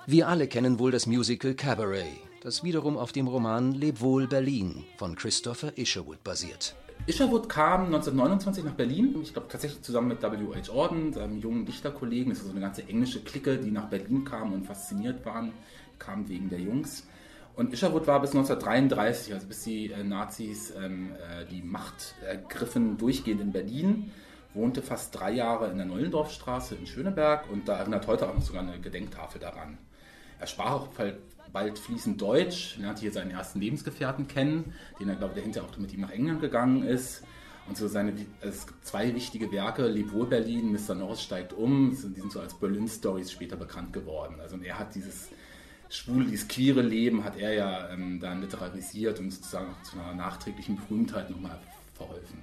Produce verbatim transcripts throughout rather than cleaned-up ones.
Wir alle kennen wohl das Musical Cabaret, das wiederum auf dem Roman Leb wohl Berlin von Christopher Isherwood basiert. Isherwood kam neunzehnhundertneunundzwanzig nach Berlin, ich glaube tatsächlich zusammen mit W H Auden, seinem jungen Dichterkollegen. Das ist so eine ganze englische Clique, die nach Berlin kam und fasziniert waren, kamen wegen der Jungs. Und Isherwood war bis neunzehnhundertdreiunddreißig, also bis die äh, Nazis ähm, äh, die Macht ergriffen, durchgehend in Berlin, wohnte fast drei Jahre in der Neulendorfstraße in Schöneberg und da erinnert heute auch noch sogar eine Gedenktafel daran. Er sprach auch bald fließend Deutsch, lernte hier seinen ersten Lebensgefährten kennen, den er, glaube ich, dahinter auch mit ihm nach England gegangen ist. Und so seine, es gibt zwei wichtige Werke, Leb wohl Berlin, Mister Norris steigt um, die sind so als Berlin-Stories später bekannt geworden. Also und er hat dieses schwule, dieses queere Leben, hat er ja ähm, dann literarisiert und sozusagen auch zu einer nachträglichen Berühmtheit nochmal verholfen.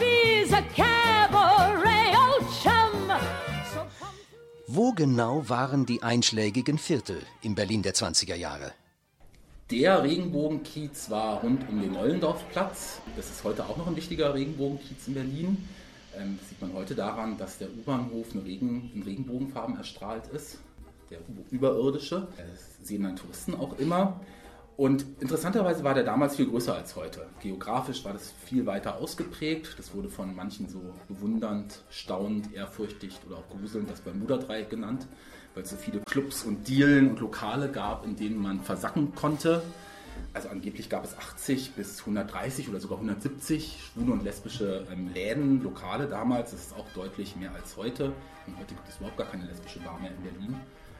Wo genau waren die einschlägigen Viertel im Berlin der zwanziger Jahre? Der Regenbogenkiez war rund um den Neulendorfplatz. Das ist heute auch noch ein wichtiger Regenbogenkiez in Berlin. Ähm, das sieht man heute daran, dass der U-Bahnhof in, Regen, in Regenbogenfarben erstrahlt ist. Der überirdische. Das sehen dann Touristen auch immer. Und interessanterweise war der damals viel größer als heute. Geografisch war das viel weiter ausgeprägt. Das wurde von manchen so bewundernd, staunend, ehrfürchtig oder auch gruselnd das Bermuda-Dreieck genannt, weil es so viele Clubs und Dielen und Lokale gab, in denen man versacken konnte. Also angeblich gab es achtzig bis hundertdreißig oder sogar hundertsiebzig schwule und lesbische ähm, Läden, Lokale damals. Das ist auch deutlich mehr als heute. Und heute gibt es überhaupt gar keine lesbische Bar mehr in Berlin.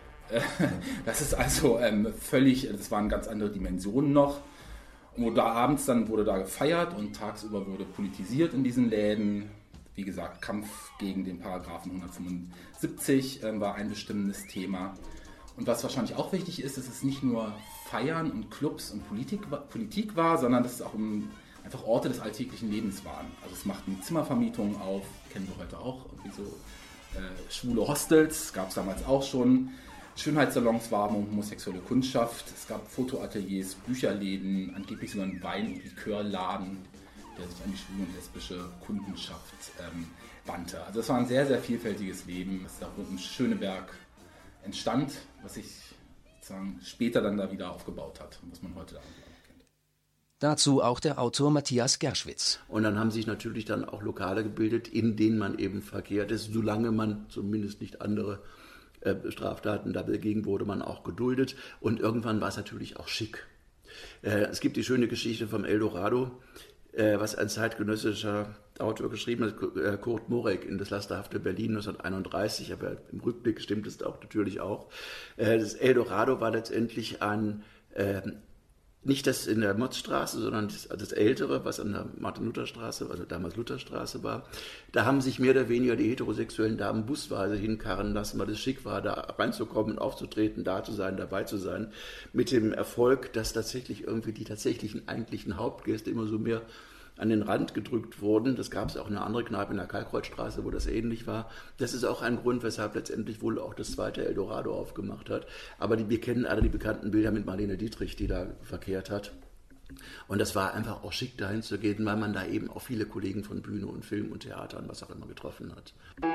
Das ist also ähm, völlig, das waren ganz andere Dimensionen noch. Und da abends dann wurde da gefeiert und tagsüber wurde politisiert in diesen Läden. Wie gesagt, Kampf gegen den Paragraphen hundertfünfundsiebzig äh, war ein bestimmendes Thema. Und was wahrscheinlich auch wichtig ist, dass es nicht nur Feiern und Clubs und Politik, Politik war, sondern dass es auch um, einfach Orte des alltäglichen Lebens waren. Also es machten Zimmervermietungen auf, kennen wir heute auch, irgendwie so äh, schwule Hostels, gab es damals auch schon. Schönheitssalons waren um homosexuelle Kundschaft, es gab Fotoateliers, Bücherläden, angeblich sogar einen Wein- und Likörladen, der sich an die schwule und lesbische Kundenschaft ähm, wandte. Also es war ein sehr, sehr vielfältiges Leben, das da rund um Schöneberg entstand, was sich sozusagen später dann da wieder aufgebaut hat und was man heute da kennt. Dazu auch der Autor Matthias Gerschwitz. Und dann haben sich natürlich dann auch Lokale gebildet, in denen man eben verkehrt ist, solange man zumindest nicht andere Straftaten, dagegen wurde man auch geduldet und irgendwann war es natürlich auch schick. Es gibt die schöne Geschichte vom Eldorado, was ein zeitgenössischer Autor geschrieben hat, Kurt Morek in Das lasterhafte Berlin neunzehnhunderteinunddreißig, aber im Rückblick stimmt es auch natürlich auch. Das Eldorado war letztendlich ein nicht das in der Motzstraße, sondern das, das ältere, was an der Martin-Luther-Straße, also damals Lutherstraße war. Da haben sich mehr oder weniger die heterosexuellen Damen busweise hinkarren lassen, weil es schick war, da reinzukommen, aufzutreten, da zu sein, dabei zu sein. Mit dem Erfolg, dass tatsächlich irgendwie die tatsächlichen eigentlichen Hauptgäste immer so mehr an den Rand gedrückt wurden. Das gab es auch eine andere Kneipe in der Kalkkreuzstraße, wo das ähnlich war. Das ist auch ein Grund, weshalb letztendlich wohl auch das zweite Eldorado aufgemacht hat. Aber die, wir kennen alle die bekannten Bilder mit Marlene Dietrich, die da verkehrt hat. Und das war einfach auch schick, dahin zu gehen, weil man da eben auch viele Kollegen von Bühne und Film und Theater und was auch immer getroffen hat.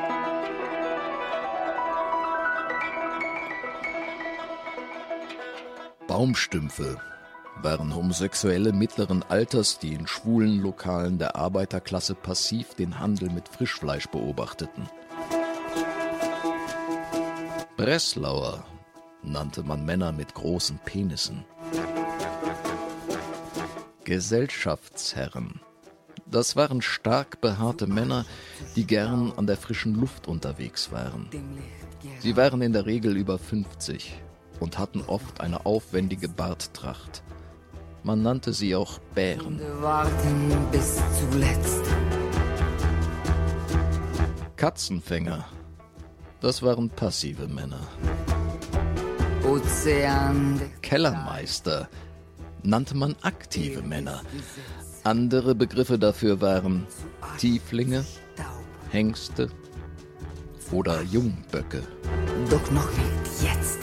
Baumstümpfe waren Homosexuelle mittleren Alters, die in schwulen Lokalen der Arbeiterklasse passiv den Handel mit Frischfleisch beobachteten. Breslauer nannte man Männer mit großen Penissen. Gesellschaftsherren, das waren stark behaarte Männer, die gern an der frischen Luft unterwegs waren. Sie waren in der Regel über fünfzig und hatten oft eine aufwendige Barttracht. Man nannte sie auch Bären. Warten bis zuletzt. Katzenfänger, das waren passive Männer. Ozean. Kellermeister nannte man aktive Männer. Andere Begriffe dafür waren Tieflinge, Hengste oder Jungböcke. Doch noch nicht jetzt.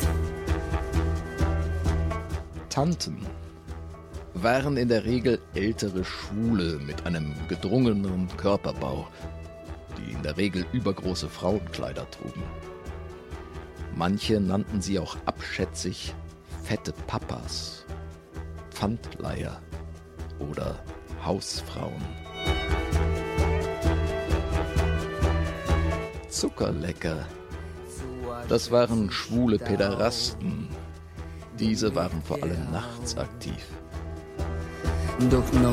Tanten waren in der Regel ältere Schwule mit einem gedrungenen Körperbau, die in der Regel übergroße Frauenkleider trugen. Manche nannten sie auch abschätzig fette Papas, Pfandleiher oder Hausfrauen. Zuckerlecker, das waren schwule Päderasten. Diese waren vor allem nachts aktiv. Doch noch